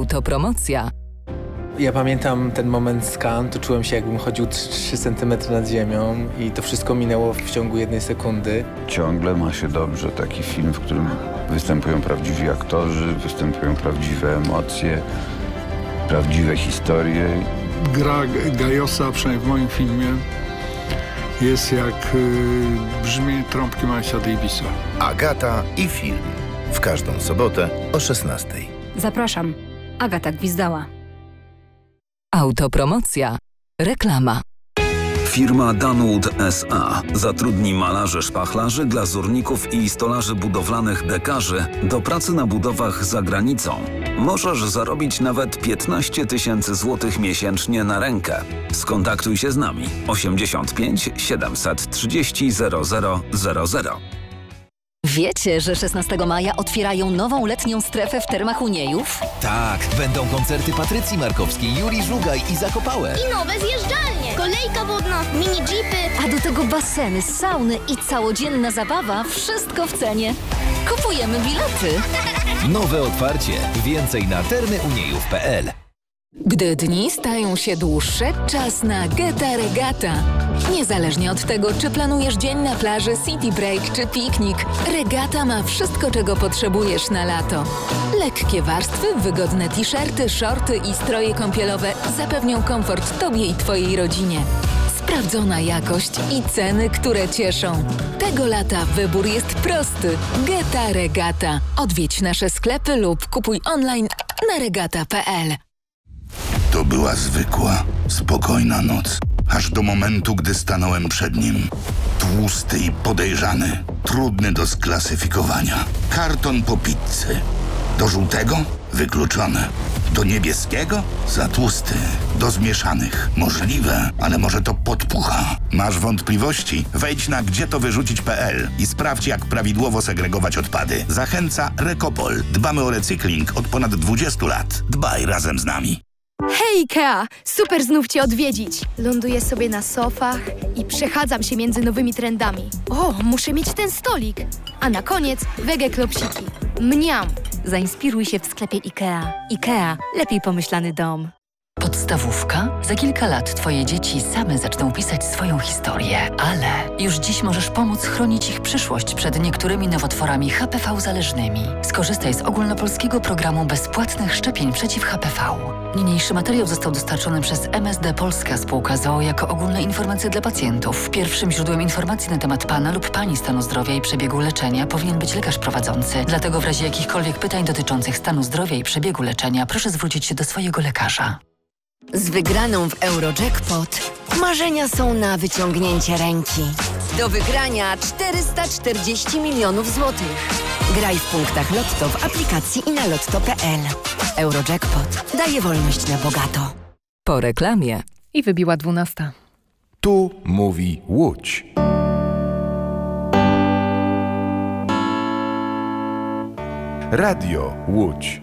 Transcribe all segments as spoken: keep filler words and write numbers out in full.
Autopromocja. Ja pamiętam ten moment z Cannes, to czułem się, jakbym chodził trzy centymetry nad ziemią i to wszystko minęło w ciągu jednej sekundy. Ciągle ma się dobrze taki film, w którym występują prawdziwi aktorzy, występują prawdziwe emocje, prawdziwe historie. Gra Gajosa, przynajmniej w moim filmie, jest jak y, brzmienie trąbki Milesa Davisa. Agata i film. W każdą sobotę o szesnastej. Zapraszam. Agata Gwizdała. Autopromocja. Reklama. Firma Dunwood S A zatrudni malarzy, szpachlarzy, glazurników i stolarzy budowlanych dekarzy do pracy na budowach za granicą. Możesz zarobić nawet piętnaście tysięcy złotych miesięcznie na rękę. Skontaktuj się z nami. osiemdziesiąt pięć siedemset trzydzieści zero zero zero zero. Wiecie, że szesnastego maja otwierają nową letnią strefę w Termach Uniejów? Tak, będą koncerty Patrycji Markowskiej, Juri Żugaj i Zakopałe. I nowe zjeżdżalnie, kolejka wodna, mini jeepy. A do tego baseny, sauny i całodzienna zabawa, wszystko w cenie. Kupujemy bilety. Nowe otwarcie. Więcej na termy uniejów kropka p l. Gdy dni stają się dłuższe, czas na Geta Regata. Niezależnie od tego, czy planujesz dzień na plaży, city break czy piknik, Regata ma wszystko, czego potrzebujesz na lato. Lekkie warstwy, wygodne t-shirty, shorty i stroje kąpielowe zapewnią komfort Tobie i Twojej rodzinie. Sprawdzona jakość i ceny, które cieszą. Tego lata wybór jest prosty. Geta Regata. Odwiedź nasze sklepy lub kupuj online na regata kropka p l. To była zwykła, spokojna noc, aż do momentu, gdy stanąłem przed nim. Tłusty i podejrzany, trudny do sklasyfikowania. Karton po pizzy. Do żółtego? Wykluczone. Do niebieskiego? Za tłusty. Do zmieszanych? Możliwe, ale może to podpucha. Masz wątpliwości? Wejdź na gdzie to wyrzucić kropka p l i sprawdź, jak prawidłowo segregować odpady. Zachęca Recopol. Dbamy o recykling od ponad dwudziestu lat. Dbaj razem z nami. Hej Ikea! Super znów Cię odwiedzić. Ląduję sobie na sofach i przechadzam się między nowymi trendami. O, muszę mieć ten stolik. A na koniec wege klopsiki. Mniam! Zainspiruj się w sklepie Ikea. Ikea. Lepiej pomyślany dom. Podstawówka? Za kilka lat Twoje dzieci same zaczną pisać swoją historię, ale już dziś możesz pomóc chronić ich przyszłość przed niektórymi nowotworami H P V zależnymi. Skorzystaj z ogólnopolskiego programu bezpłatnych szczepień przeciw H P V. Niniejszy materiał został dostarczony przez M S D Polska Spółka z o o jako ogólne informacje dla pacjentów. Pierwszym źródłem informacji na temat Pana lub Pani stanu zdrowia i przebiegu leczenia powinien być lekarz prowadzący. Dlatego w razie jakichkolwiek pytań dotyczących stanu zdrowia i przebiegu leczenia proszę zwrócić się do swojego lekarza. Z wygraną w Eurojackpot marzenia są na wyciągnięcie ręki. Do wygrania czterysta czterdzieści milionów złotych. Graj w punktach Lotto w aplikacji i na lotto kropka p l. Eurojackpot daje wolność na bogato. Po reklamie. I wybiła dwunasta. Tu mówi Łódź. Radio Łódź.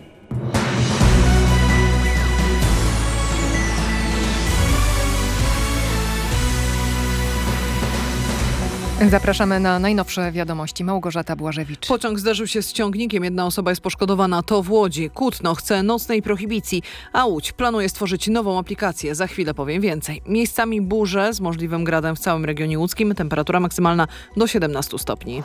Zapraszamy na najnowsze wiadomości. Małgorzata Błażewicz. Pociąg zderzył się z ciągnikiem. Jedna osoba jest poszkodowana. To w Łodzi. Kutno chce nocnej prohibicji, a Łódź planuje stworzyć nową aplikację. Za chwilę powiem więcej. Miejscami burze z możliwym gradem w całym regionie łódzkim. Temperatura maksymalna do siedemnastu stopni.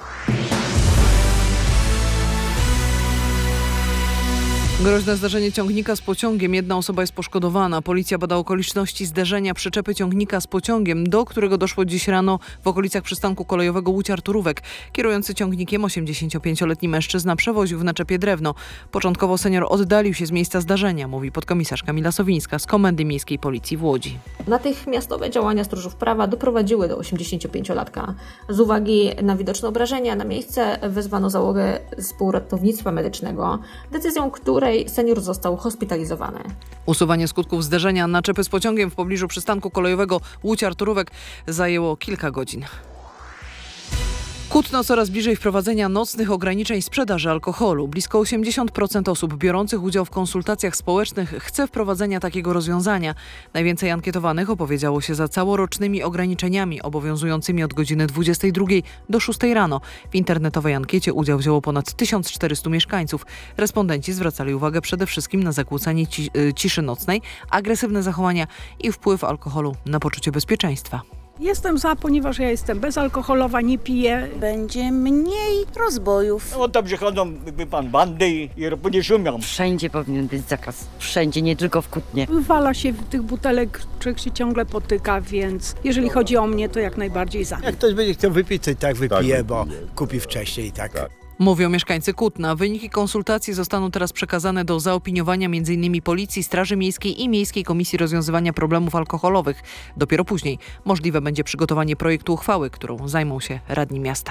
Groźne zdarzenie ciągnika z pociągiem. Jedna osoba jest poszkodowana. Policja bada okoliczności zderzenia przyczepy ciągnika z pociągiem, do którego doszło dziś rano w okolicach przystanku kolejowego Łódź-Arturówek. Kierujący ciągnikiem osiemdziesięciopięcioletni mężczyzna przewoził w naczepie drewno. Początkowo senior oddalił się z miejsca zdarzenia, mówi podkomisarz Kamila Sowińska z Komendy Miejskiej Policji w Łodzi. Natychmiastowe działania stróżów prawa doprowadziły do osiemdziesięciopięciolatka. Z uwagi na widoczne obrażenia na miejsce wezwano załogę z półratownictwa medycznego, decyzją której senior został hospitalizowany. Usuwanie skutków zderzenia naczepy z pociągiem w pobliżu przystanku kolejowego Łódź-Arturówek zajęło kilka godzin. Kutno coraz bliżej wprowadzenia nocnych ograniczeń sprzedaży alkoholu. Blisko osiemdziesiąt procent osób biorących udział w konsultacjach społecznych chce wprowadzenia takiego rozwiązania. Najwięcej ankietowanych opowiedziało się za całorocznymi ograniczeniami obowiązującymi od godziny dwudziestej drugiej do szóstej rano. W internetowej ankiecie udział wzięło ponad tysiąc czterysta mieszkańców. Respondenci zwracali uwagę przede wszystkim na zakłócanie ciszy nocnej, agresywne zachowania i wpływ alkoholu na poczucie bezpieczeństwa. Jestem za, ponieważ ja jestem bezalkoholowa, nie piję. Będzie mniej rozbojów. No tam się chodzą, jakby pan, bandy i nie szumią. Wszędzie powinien być zakaz. Wszędzie, nie tylko w Kutnie. Wywala się w tych butelek, człowiek się ciągle potyka, więc jeżeli chodzi o mnie, to jak najbardziej za. Jak ktoś będzie chciał wypić, to i tak wypije, tak, bo kupi wcześniej i tak. tak. Mówią mieszkańcy Kutna. Wyniki konsultacji zostaną teraz przekazane do zaopiniowania między innymi Policji, Straży Miejskiej i Miejskiej Komisji Rozwiązywania Problemów Alkoholowych. Dopiero później możliwe będzie przygotowanie projektu uchwały, którą zajmą się radni miasta.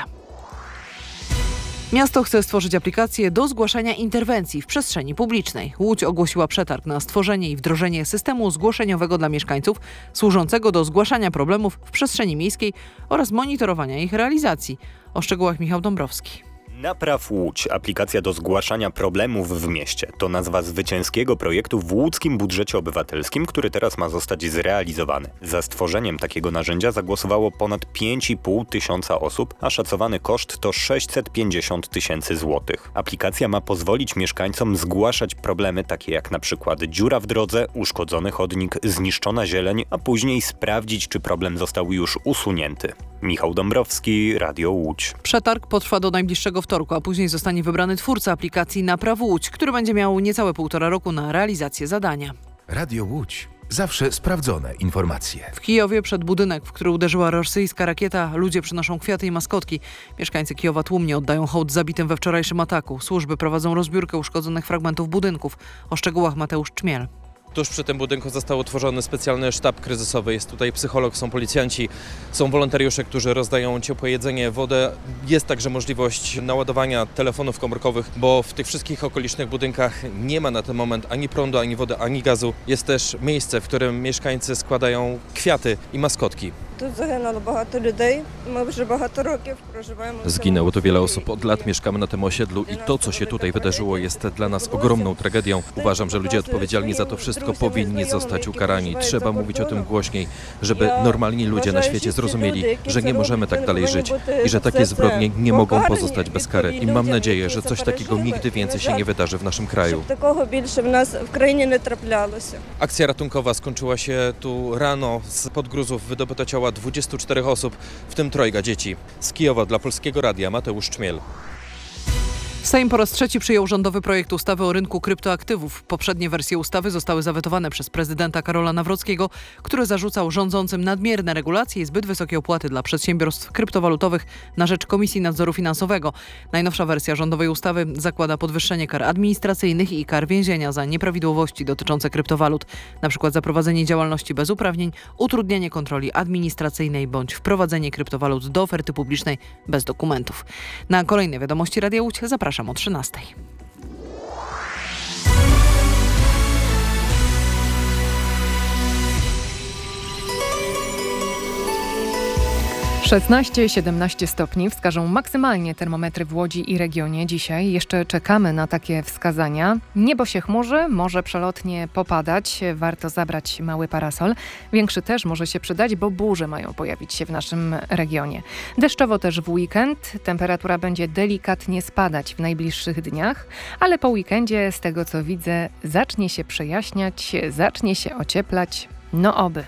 Miasto chce stworzyć aplikację do zgłaszania interwencji w przestrzeni publicznej. Łódź ogłosiła przetarg na stworzenie i wdrożenie systemu zgłoszeniowego dla mieszkańców, służącego do zgłaszania problemów w przestrzeni miejskiej oraz monitorowania ich realizacji. O szczegółach Michał Dąbrowski. Napraw Łódź, aplikacja do zgłaszania problemów w mieście. To nazwa zwycięskiego projektu w łódzkim budżecie obywatelskim, który teraz ma zostać zrealizowany. Za stworzeniem takiego narzędzia zagłosowało ponad pięć i pół tysiąca osób, a szacowany koszt to sześćset pięćdziesiąt tysięcy złotych. Aplikacja ma pozwolić mieszkańcom zgłaszać problemy takie jak na przykład dziura w drodze, uszkodzony chodnik, zniszczona zieleń, a później sprawdzić, czy problem został już usunięty. Michał Dąbrowski, Radio Łódź. Przetarg potrwa do najbliższego wtorku, a później zostanie wybrany twórca aplikacji Napraw Łódź, który będzie miał niecałe półtora roku na realizację zadania. Radio Łódź. Zawsze sprawdzone informacje. W Kijowie przed budynek, w który uderzyła rosyjska rakieta, ludzie przynoszą kwiaty i maskotki. Mieszkańcy Kijowa tłumnie oddają hołd zabitym we wczorajszym ataku. Służby prowadzą rozbiórkę uszkodzonych fragmentów budynków. O szczegółach Mateusz Czmiel. Tuż przy tym budynku został utworzony specjalny sztab kryzysowy. Jest tutaj psycholog, są policjanci, są wolontariusze, którzy rozdają ciepłe jedzenie, wodę. Jest także możliwość naładowania telefonów komórkowych, bo w tych wszystkich okolicznych budynkach nie ma na ten moment ani prądu, ani wody, ani gazu. Jest też miejsce, w którym mieszkańcy składają kwiaty i maskotki. Zginęło tu wiele osób. Od lat mieszkamy na tym osiedlu i to, co się tutaj wydarzyło, jest dla nas ogromną tragedią. Uważam, że ludzie odpowiedzialni za to wszystko powinni zostać ukarani. Trzeba mówić o tym głośniej, żeby normalni ludzie na świecie zrozumieli, że nie możemy tak dalej żyć i że takie zbrodnie nie mogą pozostać bez kary. I mam nadzieję, że coś takiego nigdy więcej się nie wydarzy w naszym kraju. Akcja ratunkowa skończyła się tu rano. Z podgruzów wydobyto ciała dwudziestu czterech osób, w tym trojga dzieci. Z Kijowa dla Polskiego Radia Mateusz Czmiel. Sejm po raz trzeci przyjął rządowy projekt ustawy o rynku kryptoaktywów. Poprzednie wersje ustawy zostały zawetowane przez prezydenta Karola Nawrockiego, który zarzucał rządzącym nadmierne regulacje i zbyt wysokie opłaty dla przedsiębiorstw kryptowalutowych na rzecz Komisji Nadzoru Finansowego. Najnowsza wersja rządowej ustawy zakłada podwyższenie kar administracyjnych i kar więzienia za nieprawidłowości dotyczące kryptowalut, na przykład za prowadzenie działalności bez uprawnień, utrudnianie kontroli administracyjnej bądź wprowadzenie kryptowalut do oferty publicznej bez dokumentów. Na kolejne wiadomości Radia Łódź zapraszam o trzynastej. szesnaście siedemnaście stopni wskażą maksymalnie termometry w Łodzi i regionie. Dzisiaj jeszcze czekamy na takie wskazania. Niebo się chmurzy, może przelotnie popadać. Warto zabrać mały parasol. Większy też może się przydać, bo burze mają pojawić się w naszym regionie. Deszczowo też w weekend. Temperatura będzie delikatnie spadać w najbliższych dniach, ale po weekendzie, z tego co widzę, zacznie się przejaśniać, zacznie się ocieplać. No oby.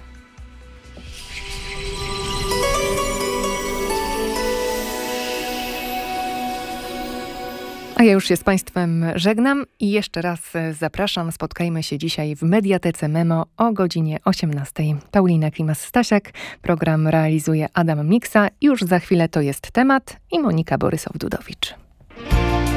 A ja już się z Państwem żegnam i jeszcze raz zapraszam. Spotkajmy się dzisiaj w Mediatece Memo o godzinie osiemnastej. Paulina Klimas-Stasiak, program realizuje Adam Miksa. Już za chwilę to jest temat i Monika Borysow-Dudowicz.